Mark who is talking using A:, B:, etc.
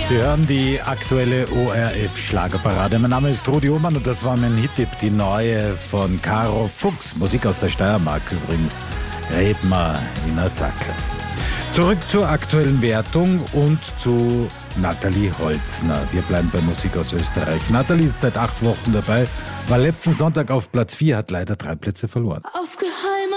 A: Sie hören die aktuelle ORF-Schlagerparade. Mein Name ist Rudi Ohrmann und das war mein Hit-Tipp, die neue von Caro Fuchs. Musik aus der Steiermark übrigens. Red mal in der Sacke. Zurück zur aktuellen Wertung und zu Nathalie Holzner. Wir bleiben bei Musik aus Österreich. Nathalie ist seit 8 Wochen dabei, war letzten Sonntag auf Platz 4, hat leider 3 Plätze verloren.